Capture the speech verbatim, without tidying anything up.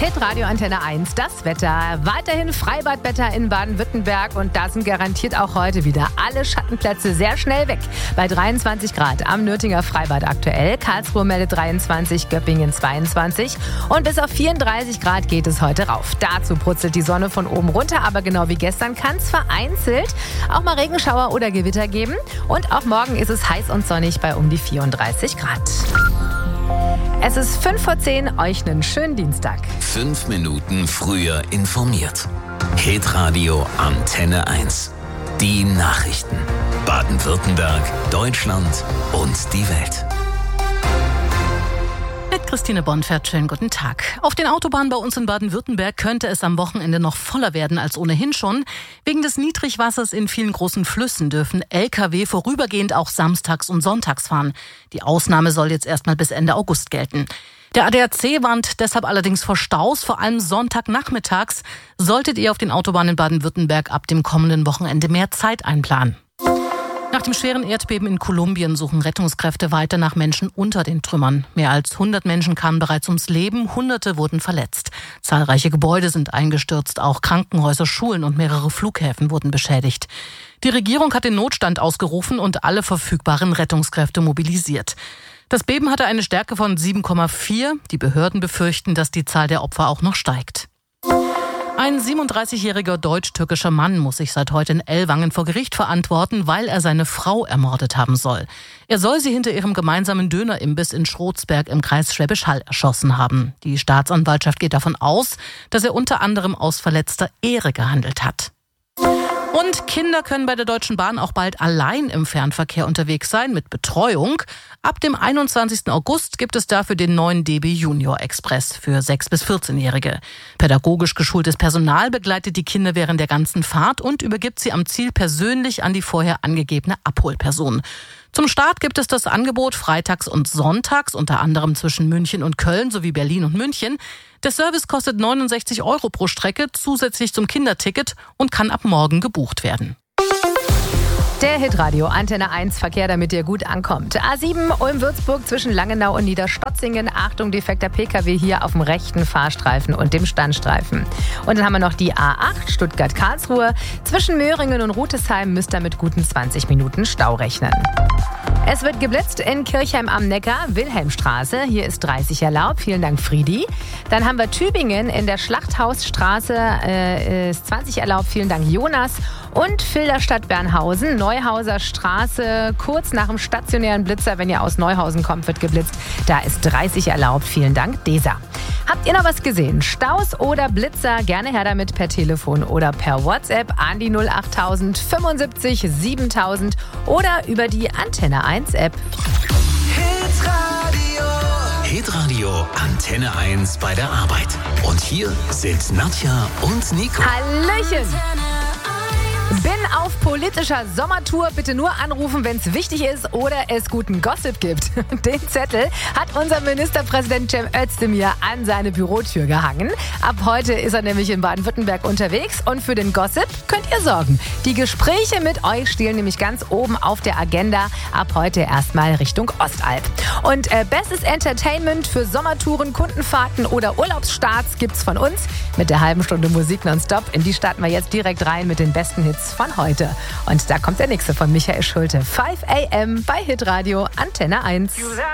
Hitradio Antenne eins, das Wetter. Weiterhin Freibadwetter in Baden-Württemberg und da sind garantiert auch heute wieder alle Schattenplätze sehr schnell weg. Bei dreiundzwanzig Grad am Nürtinger Freibad aktuell. Karlsruhe meldet dreiundzwanzig, Göppingen zweiundzwanzig und bis auf vierunddreißig Grad geht es heute rauf. Dazu brutzelt die Sonne von oben runter, aber genau wie gestern kann es vereinzelt auch mal Regenschauer oder Gewitter geben. Und auch morgen ist es heiß und sonnig bei um die vierunddreißig Grad. Es ist fünf vor zehn, euch einen schönen Dienstag. Fünf Minuten früher informiert. Hitradio Antenne eins. Die Nachrichten. Baden-Württemberg, Deutschland und die Welt. Mit Christine Bonfert, schönen guten Tag. Auf den Autobahnen bei uns in Baden-Württemberg könnte es am Wochenende noch voller werden als ohnehin schon. Wegen des Niedrigwassers in vielen großen Flüssen dürfen L K W vorübergehend auch samstags und sonntags fahren. Die Ausnahme soll jetzt erstmal bis Ende August gelten. Der A D A C warnt deshalb allerdings vor Staus, vor allem Sonntagnachmittags. Solltet ihr auf den Autobahnen in Baden-Württemberg ab dem kommenden Wochenende mehr Zeit einplanen. Nach dem schweren Erdbeben in Kolumbien suchen Rettungskräfte weiter nach Menschen unter den Trümmern. Mehr als hundert Menschen kamen bereits ums Leben, Hunderte wurden verletzt. Zahlreiche Gebäude sind eingestürzt, auch Krankenhäuser, Schulen und mehrere Flughäfen wurden beschädigt. Die Regierung hat den Notstand ausgerufen und alle verfügbaren Rettungskräfte mobilisiert. Das Beben hatte eine Stärke von sieben Komma vier. Die Behörden befürchten, dass die Zahl der Opfer auch noch steigt. Ein siebenunddreißigjähriger deutsch-türkischer Mann muss sich seit heute in Ellwangen vor Gericht verantworten, weil er seine Frau ermordet haben soll. Er soll sie hinter ihrem gemeinsamen Dönerimbiss in Schrotsberg im Kreis Schwäbisch Hall erschossen haben. Die Staatsanwaltschaft geht davon aus, dass er unter anderem aus verletzter Ehre gehandelt hat. Und Kinder können bei der Deutschen Bahn auch bald allein im Fernverkehr unterwegs sein mit Betreuung. Ab dem einundzwanzigsten August gibt es dafür den neuen D B Junior Express für sechs- bis vierzehnjährige. Pädagogisch geschultes Personal begleitet die Kinder während der ganzen Fahrt und übergibt sie am Ziel persönlich an die vorher angegebene Abholperson. Zum Start gibt es das Angebot freitags und sonntags, unter anderem zwischen München und Köln sowie Berlin und München. Der Service kostet neunundsechzig Euro pro Strecke, zusätzlich zum Kinderticket und kann ab morgen gebucht werden. Der Hitradio Antenne eins Verkehr, damit ihr gut ankommt. A sieben Ulm-Würzburg zwischen Langenau und Niederstotzingen. Achtung, defekter P K W hier auf dem rechten Fahrstreifen und dem Standstreifen. Und dann haben wir noch die A acht Stuttgart-Karlsruhe. Zwischen Möhringen und Rutesheim müsst ihr mit guten zwanzig Minuten Stau rechnen. Es wird geblitzt in Kirchheim am Neckar, Wilhelmstraße. Hier ist dreißig erlaubt. Vielen Dank, Friedi. Dann haben wir Tübingen in der Schlachthausstraße. Äh, ist zwanzig erlaubt. Vielen Dank, Jonas. Und Filderstadt Bernhausen, Neuhauser Straße, kurz nach dem stationären Blitzer. Wenn ihr aus Neuhausen kommt, wird geblitzt. Da ist dreißig erlaubt. Vielen Dank, Desa. Habt ihr noch was gesehen? Staus oder Blitzer? Gerne her damit per Telefon oder per WhatsApp an die null achttausend fünfundsiebzig siebentausend oder über die Antenne eins App. Hitradio. Hitradio Antenne eins bei der Arbeit. Und hier sind Nadja und Nico. Hallöchen! Bin auf politischer Sommertour. Bitte nur anrufen, wenn es wichtig ist oder es guten Gossip gibt. Den Zettel hat unser Ministerpräsident Cem Özdemir an seine Bürotür gehangen. Ab heute ist er nämlich in Baden-Württemberg unterwegs und für den Gossip könnt ihr sorgen. Die Gespräche mit euch stehen nämlich ganz oben auf der Agenda. Ab heute erstmal Richtung Ostalb. Und äh, bestes Entertainment für Sommertouren, Kundenfahrten oder Urlaubsstarts gibt's von uns. Mit der halben Stunde Musik nonstop. In die starten wir jetzt direkt rein mit den besten Hits von heute. Und da kommt der nächste von Michael Schulte. fünf a m bei Hitradio Antenne eins.